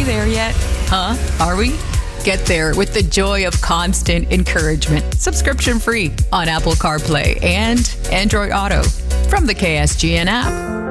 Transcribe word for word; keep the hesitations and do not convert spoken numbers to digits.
there yet? Huh? Are we? Get there with the joy of constant encouragement. Subscription free on Apple CarPlay and Android Auto from the K S G N app.